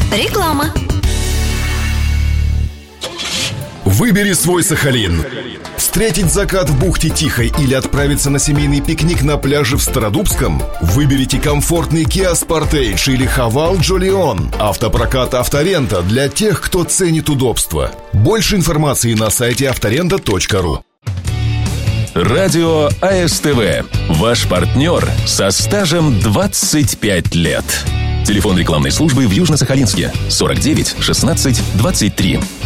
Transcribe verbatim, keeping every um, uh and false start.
Реклама. Выбери свой Сахалин. Встретить закат в бухте Тихой или отправиться на семейный пикник на пляже в Стародубском? Выберите комфортный Kia Sportage или Haval Jolion. Автопрокат «Авторента» для тех, кто ценит удобство. Больше информации на сайте авторента точка ру. Радио А Эс Тэ Вэ. Ваш партнер со стажем двадцать пять лет. Телефон рекламной службы в Южно-Сахалинске сорок девять шестнадцать двадцать три.